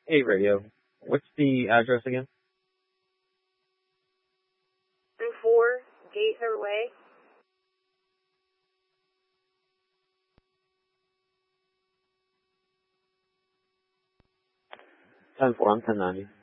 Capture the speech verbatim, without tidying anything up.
Hey, radio. What's the address again? four Gaither Way. ten four, I'm ten ninety.